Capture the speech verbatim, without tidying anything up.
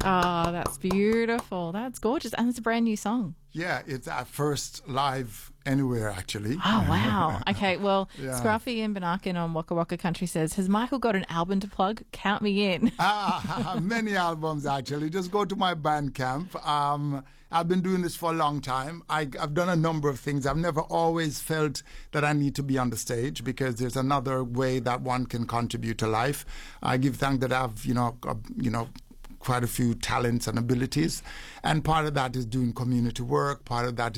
Oh, that's beautiful. That's gorgeous. And it's a brand new song. Yeah, it's our first live anywhere, actually. Oh, wow. Okay, well, Yeah. Scruffy in Banakin on Waka Waka Country says, has Michael got an album to plug? Count me in. Ah, many albums, actually. Just go to my Bandcamp. Um, I've been doing this for a long time. I, I've done a number of things. I've never always felt that I need to be on the stage because there's another way that one can contribute to life. I give thanks that I've, you know, uh, you know, quite a few talents and abilities. And part of that is doing community work. Part of that